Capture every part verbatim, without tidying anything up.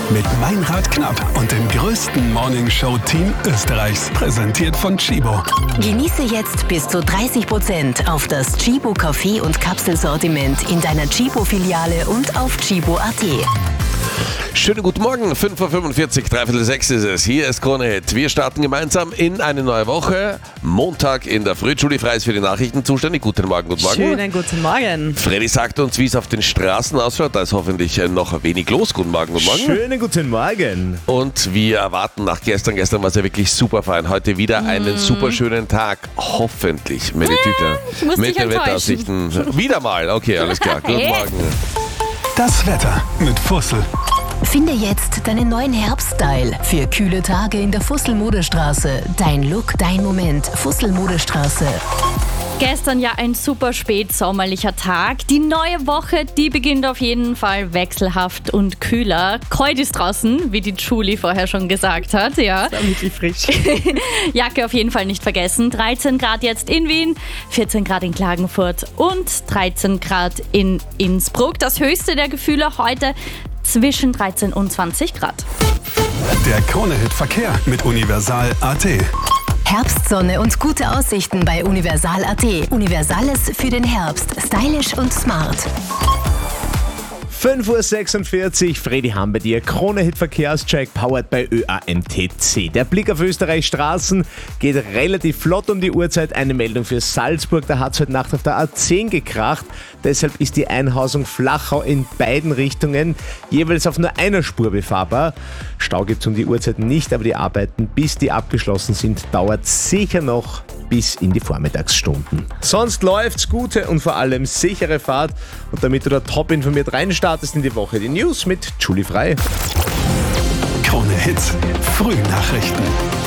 mit Meinrad Knapp und dem größten Morningshow-Team Österreichs. Präsentiert von Tchibo. Genieße jetzt bis zu dreißig Prozent auf das Tchibo Kaffee- und Kapselsortiment in deiner Tchibo-Filiale und auf tchibo punkt at. Schönen guten Morgen, fünf Uhr fünfundvierzig, dreiviertel sechs ist es. Hier ist Krone Hit. Wir starten gemeinsam in eine neue Woche. Montag in der Früh. Julie Frey ist für die Nachrichten zuständig. Guten Morgen, guten Morgen. Schönen guten Morgen. Freddy sagt uns, wie es auf den Straßen ausschaut. Da ist hoffentlich noch wenig los. Guten Morgen, guten Morgen. Schönen guten Morgen. Und wir erwarten nach gestern, gestern war es ja wirklich super fein. Heute wieder einen mm. super schönen Tag. Hoffentlich. Mit, die Tüte. Ich muss mit dich den enttäuschen. Wetteraussichten. Wieder mal. Okay, alles klar. Guten Hey. Morgen. Das Wetter mit Fussel. Finde jetzt deinen neuen Herbststyle für kühle Tage in der Fussel-Modestraße. Dein Look, dein Moment. Fussel-Modestraße. Gestern ja ein super spätsommerlicher Tag. Die neue Woche, die beginnt auf jeden Fall wechselhaft und kühler. Kalt ist draußen, wie die Julie vorher schon gesagt hat. Ja. Das war wirklich frisch. Jacke auf jeden Fall nicht vergessen. dreizehn Grad jetzt in Wien, vierzehn Grad in Klagenfurt und dreizehn Grad in Innsbruck. Das höchste der Gefühle heute zwischen dreizehn und zwanzig Grad. Der Krone-Hit-Verkehr mit Universal Punkt at. Herbstsonne und gute Aussichten bei Universal Punkt at. Universales für den Herbst. Stylisch und smart. fünf Uhr sechsundvierzig, Freddy Ham bei dir. Krone-Hit-Verkehrscheck, powered by Ö A M T C. Der Blick auf Österreichs Straßen geht relativ flott um die Uhrzeit. Eine Meldung für Salzburg, da hat es heute Nacht auf der A zehn gekracht. Deshalb ist die Einhausung Flachau in beiden Richtungen jeweils auf nur einer Spur befahrbar. Stau gibt es um die Uhrzeit nicht, aber die Arbeiten, bis die abgeschlossen sind, dauert sicher noch bis in die Vormittagsstunden. Sonst läuft's, gute und vor allem sichere Fahrt. Und damit du da top informiert reinstartest in die Woche, die News mit Julie Frey. Krone Hits, Frühnachrichten.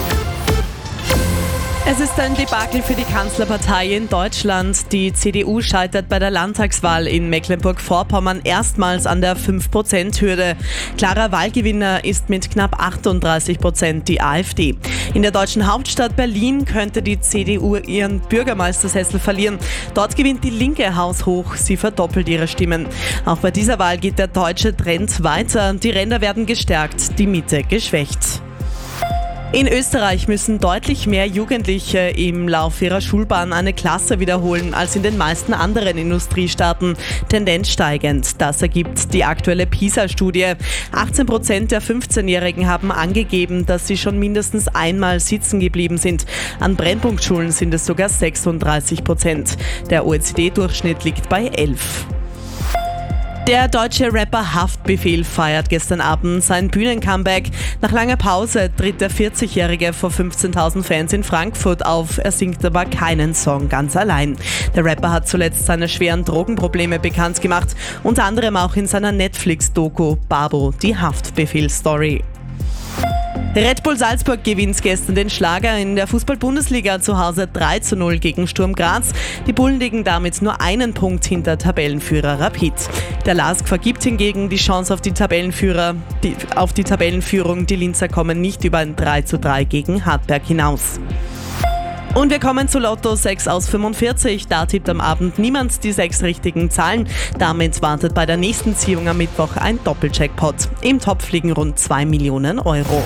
Es ist ein Debakel für die Kanzlerpartei in Deutschland. Die C D U scheitert bei der Landtagswahl in Mecklenburg-Vorpommern erstmals an der fünf Prozent Hürde. Klarer Wahlgewinner ist mit knapp achtunddreißig Prozent die AfD. In der deutschen Hauptstadt Berlin könnte die C D U ihren Bürgermeistersessel verlieren. Dort gewinnt die Linke haushoch. Sie verdoppelt ihre Stimmen. Auch bei dieser Wahl geht der deutsche Trend weiter. Die Ränder werden gestärkt, die Mitte geschwächt. In Österreich müssen deutlich mehr Jugendliche im Lauf ihrer Schulbahn eine Klasse wiederholen als in den meisten anderen Industriestaaten. Tendenz steigend. Das ergibt die aktuelle PISA-Studie. achtzehn Prozent der fünfzehnjährigen haben angegeben, dass sie schon mindestens einmal sitzen geblieben sind. An Brennpunktschulen sind es sogar sechsunddreißig Prozent. Der O E C D-Durchschnitt liegt bei elf. Der deutsche Rapper Haftbefehl feiert gestern Abend sein Bühnencomeback. Nach langer Pause tritt der vierzigjährige vor fünfzehntausend Fans in Frankfurt auf. Er singt aber keinen Song ganz allein. Der Rapper hat zuletzt seine schweren Drogenprobleme bekannt gemacht, unter anderem auch in seiner Netflix-Doku Babo, die Haftbefehl-Story. Red Bull Salzburg gewinnt gestern den Schlager in der Fußball-Bundesliga zu Hause drei zu null gegen Sturm Graz. Die Bullen liegen damit nur einen Punkt hinter Tabellenführer Rapid. Der L A S K vergibt hingegen die Chance auf die, Tabellenführer, die, auf die Tabellenführung. Die Linzer kommen nicht über ein drei zu drei gegen Hartberg hinaus. Und wir kommen zu Lotto sechs aus fünfundvierzig. Da tippt am Abend niemand die sechs richtigen Zahlen. Damit wartet bei der nächsten Ziehung am Mittwoch ein Doppeljackpot. Im Topf liegen rund zwei Millionen Euro.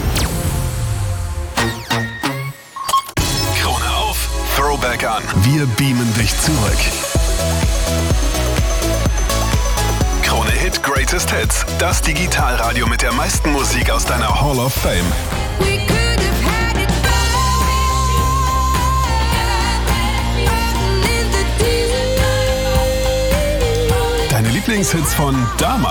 Krone auf, Throwback an. Wir beamen dich zurück. Krone Hit Greatest Hits. Das Digitalradio mit der meisten Musik aus deiner Hall of Fame. Deine Lieblingshits von damals.